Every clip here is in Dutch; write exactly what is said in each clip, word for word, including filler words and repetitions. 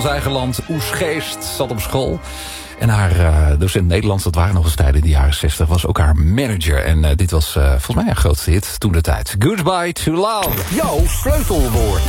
Ons eigen land, Oes Geest, zat op school. En haar uh, docent Nederlands, dat waren nog eens tijden in de jaren zestig, was ook haar manager. En uh, dit was uh, volgens mij een grootste hit toen de tijd. Goodbye to Love. Jouw sleutelwoord.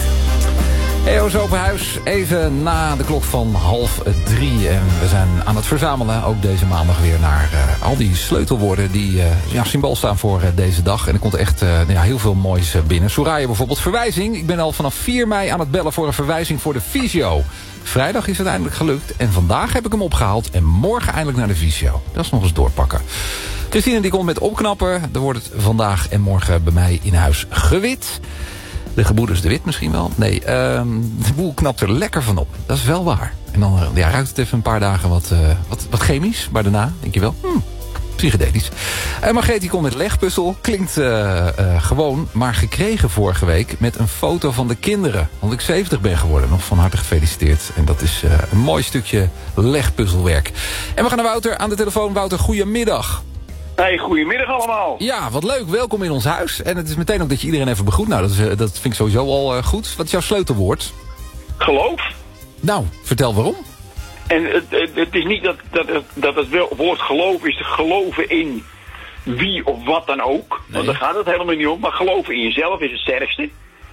E O's Open Huis, even na de klok van half drie. En we zijn aan het verzamelen, ook deze maandag weer, naar uh, al die sleutelwoorden die uh, ja, symbool staan voor uh, deze dag. En er komt echt uh, ja, heel veel moois uh, binnen. Soraya bijvoorbeeld, verwijzing. Ik ben al vanaf vier mei aan het bellen voor een verwijzing voor de fysio. Vrijdag is het eindelijk gelukt en vandaag heb ik hem opgehaald en morgen eindelijk naar de fysio. Dat is nog eens doorpakken. Christine die komt met opknappen. Er wordt het vandaag en morgen bij mij in huis gewit. De gebroeders de Wit misschien wel. Nee, um, de boel knapt er lekker van op. Dat is wel waar. En dan ja, ruikt het even een paar dagen wat, uh, wat, wat chemisch. Maar daarna denk je wel, hmm, psychedelisch. Uh, Margreet die komt met legpuzzel. Klinkt uh, uh, gewoon, maar gekregen vorige week met een foto van de kinderen. Want ik zeventig ben geworden. Nog van harte gefeliciteerd. En dat is uh, een mooi stukje legpuzzelwerk. En we gaan naar Wouter aan de telefoon. Wouter, goedemiddag. Hey, goedemiddag allemaal. Ja, wat leuk. Welkom in ons huis. En het is meteen ook dat je iedereen even begroet. Nou, dat, is, dat vind ik sowieso al uh, goed. Wat is jouw sleutelwoord? Geloof. Nou, vertel waarom. En het, het, het is niet dat, dat, het, dat het woord geloof is te geloven in wie of wat dan ook. Nee. Want daar gaat het helemaal niet om. Maar geloven in jezelf is het sterkste.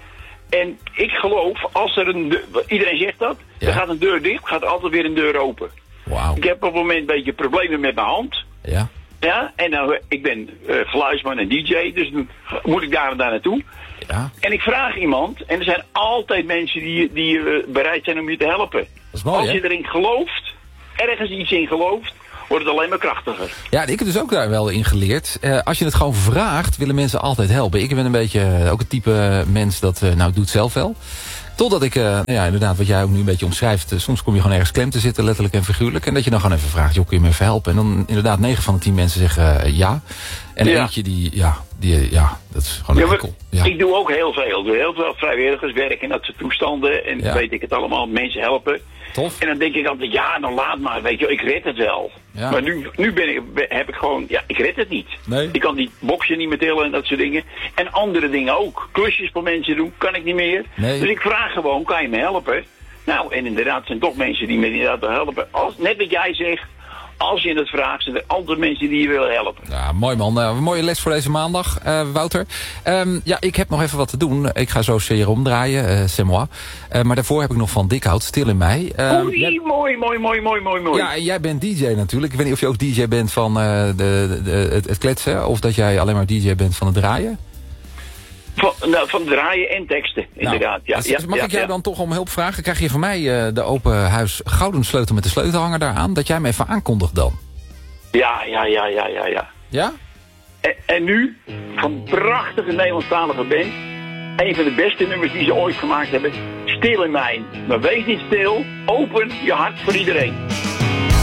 En ik geloof, als er een deur, iedereen zegt dat, ja. Er gaat een deur dicht, gaat er altijd weer een deur open. Wauw. Ik heb op het moment een beetje problemen met mijn hand. Ja. Ja, en dan, ik ben uh, geluidsman en D J, dus dan moet ik daar en daar naartoe. Ja. En ik vraag iemand, en er zijn altijd mensen die, die uh, bereid zijn om je te helpen. Dat is mooi, als je hè? erin gelooft, ergens iets in gelooft, wordt het alleen maar krachtiger. Ja, ik heb dus ook daar wel in geleerd. Uh, als je het gewoon vraagt, willen mensen altijd helpen. Ik ben een beetje uh, ook het type mens dat, uh, nou, ik doe het zelf wel. Totdat ik, uh, ja, inderdaad, wat jij ook nu een beetje omschrijft. Uh, soms kom je gewoon ergens klem te zitten, letterlijk en figuurlijk. En dat je dan gewoon even vraagt, joh, kun je me even helpen? En dan inderdaad, negen van de tien mensen zeggen uh, ja. En ja. eentje die, ja, die, ja, dat is gewoon ja, een cool. Ja. Ik doe ook heel veel. Ik doe heel veel vrijwilligerswerk en dat soort toestanden. En ja. weet ik het allemaal, mensen helpen. Tof. En dan denk ik altijd, ja, dan laat maar, weet je, ik red het wel. Ja. Maar nu, nu ben ik, heb ik gewoon, ja, ik red het niet. Nee. Ik kan die boksen niet meer tillen en dat soort dingen. En andere dingen ook. Klusjes voor mensen doen, kan ik niet meer. Nee. Dus ik vraag gewoon, kan je me helpen? Nou, en inderdaad zijn toch mensen die me inderdaad wel helpen. Als, net wat jij zegt, als je het vraagt, zijn er andere mensen die je willen helpen. Ja, mooi man. Uh, een mooie les voor deze maandag, uh, Wouter. Um, ja, ik heb nog even wat te doen. Ik ga zo serum draaien, uh, c'est moi. Uh, maar daarvoor heb ik nog van Dikhout, Stil in Mij. Uh, Oei, jij... mooi, mooi, mooi, mooi, mooi, mooi. Ja, en jij bent D J natuurlijk. Ik weet niet of je ook D J bent van uh, de, de, de, het, het kletsen, of dat jij alleen maar D J bent van het draaien. Van, nou, van draaien en teksten, inderdaad. Nou, ja, dus, mag ja, ik jou ja. dan toch om hulp vragen? Krijg je van mij uh, de open huis gouden sleutel met de sleutelhanger daaraan? Dat jij me even aankondigt dan? Ja, ja, ja, ja, ja, ja. Ja? En, en nu, van prachtige Nederlandstalige band. Een van de beste nummers die ze ooit gemaakt hebben. Stil in Mij. Maar wees niet stil. Open je hart voor iedereen.